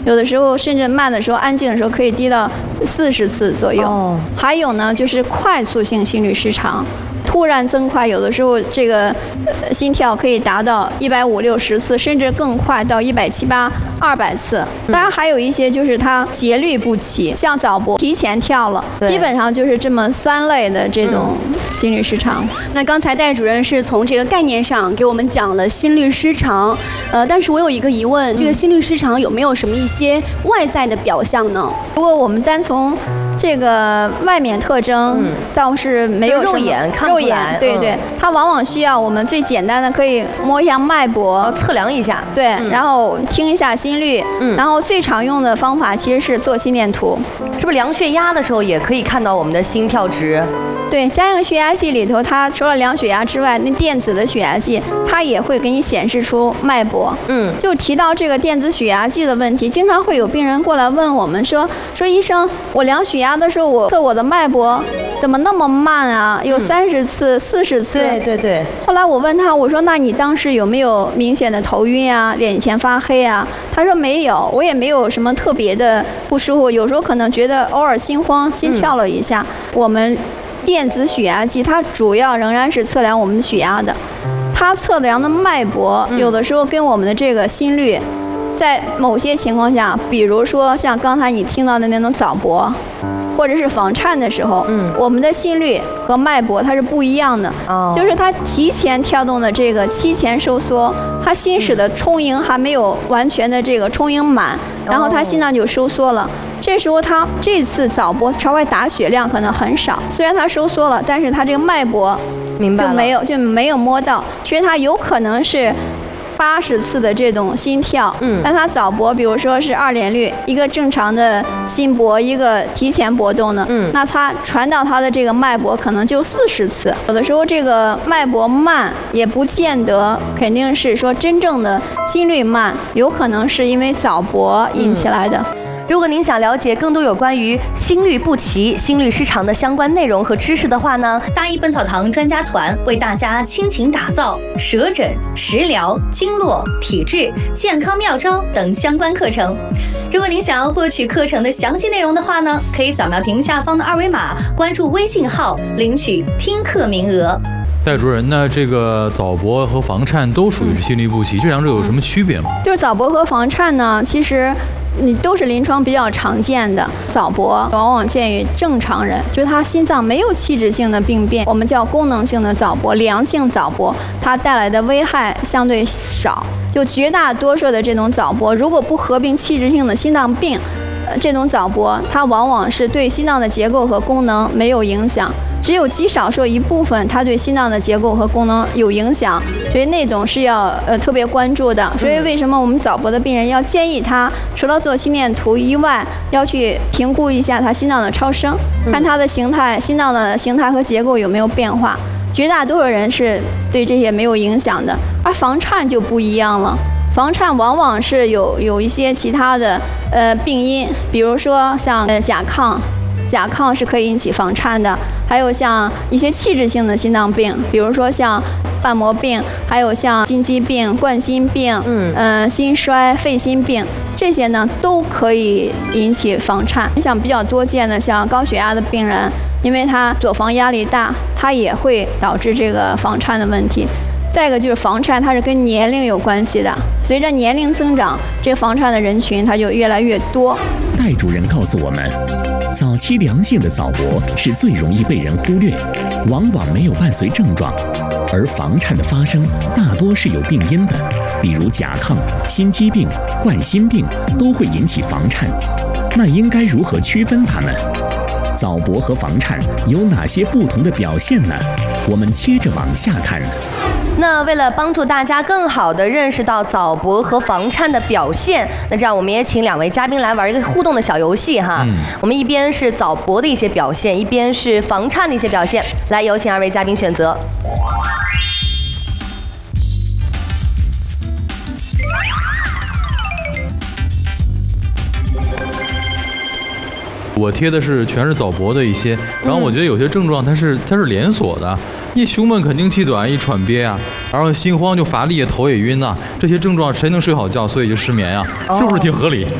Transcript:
有的时候甚至慢的时候，安静的时候可以低到40次左右。还有呢，就是快速性心律失常。突然增快，有的时候这个心跳可以达到150、60次，甚至更快到170、200次。当然还有一些就是它节律不齐，像早搏提前跳了，基本上就是这么3类的这种心律失常。 那刚才戴主任是从这个概念上给我们讲了心律失常，但是我有一个疑问，这个心律失常有没有什么一些外在的表象呢？ 如果我们单从这个外面特征倒是没有肉眼看不出来， 对，它往往需要我们最简单的可以摸一下脉搏， 测量一下， 对，然后听一下心率，然后最常用的方法其实是做心电图。 是不是量血压的时候也可以看到我们的心跳值？ 对，家用血压计里头，它除了量血压之外，那电子的血压计它也会给你显示出脉搏。就提到这个电子血压计的问题，经常会有病人过来问我们说医生，我量血压的时候，我测我的脉搏怎么那么慢啊？有30次、40次。 对。 后来我问他，我说那你当时有没有明显的头晕啊、脸前发黑啊？他说没有，我也没有什么特别的不舒服，有时候可能觉得偶尔心慌、心跳了一下。我们电子血压计它主要仍然是测量我们的血压的，它测量的脉搏有的时候跟我们的这个心率，在某些情况下，比如说像刚才你听到的那种早搏，或者是房颤的时候，我们的心率和脉搏它是不一样的，就是它提前跳动的这个期前收缩，它心室的充盈还没有完全的这个充盈满，然后它心脏就收缩了。这时候它这次早搏朝外打血量可能很少，虽然它收缩了，但是它这个脉搏就没有摸到，所以它有可能是80次的这种心跳，但它早搏，比如说是2连律，一个正常的心搏，一个提前搏动的，那它传到它的这个脉搏可能就40次。有的时候这个脉搏慢，也不见得肯定是说真正的心率慢，有可能是因为早搏引起来的。 如果您想了解更多有关于心律不齐、心律失常的相关内容和知识的话呢， 大医本草堂专家团为大家倾情打造舌诊、食疗、经络、体质、健康妙招等相关课程。如果您想要获取课程的详细内容的话呢，可以扫描屏幕下方的2维码，关注微信号领取听课名额。 戴主任，那这个早搏和房颤都属于是心律不齐，这两者有什么区别吗？ 就是早搏和房颤呢，其实你都是临床比较常见的。早搏往往见于正常人，就是他心脏没有器质性的病变，我们叫功能性的早搏、良性早搏，它带来的危害相对少。就绝大多数的这种早搏，如果不合并器质性的心脏病，这种早搏它往往是对心脏的结构和功能没有影响，只有极少数一部分它对心脏的结构和功能有影响，所以那种是要特别关注的。所以为什么我们早搏的病人要建议他除了做心电图以外，要去评估一下他心脏的超声，看他的形态、心脏的形态和结构有没有变化。绝大多数人是对这些没有影响的，而房颤就不一样了。房颤往往是有一些其他的病因，比如说像甲亢是可以引起房颤的，还有像一些器质性的心脏病，比如说像瓣膜病，还有像心肌病、冠心病、心衰、肺心病，这些呢都可以引起房颤。像比较多见的，像高血压的病人，因为他左房压力大，它也会导致这个房颤的问题。再一个就是房颤，它是跟年龄有关系的，随着年龄增长，这房颤的人群它就越来越多。 戴主任告诉我们，早期良性的早搏是最容易被人忽略，往往没有伴随症状，而房颤的发生大多是有病因的，比如甲亢、心肌病、冠心病都会引起房颤。那应该如何区分它们？早搏和房颤有哪些不同的表现呢？我们接着往下看。 那为了帮助大家更好地认识到早搏和房颤的表现，那这样我们也请2位嘉宾来玩一个互动的小游戏哈。我们一边是早搏的一些表现，一边是房颤的一些表现。来，有请2位嘉宾选择。 我贴的是全是早搏的一些，然后我觉得有些症状它是连锁的，一胸闷肯定气短，一喘憋啊，然后心慌就乏力，头也晕呐，这些症状谁能睡好觉，所以就失眠呀，是不是挺合理？